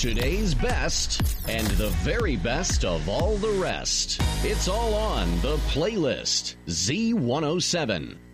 Today's best and the very best of all the rest. It's all on the playlist. Z107.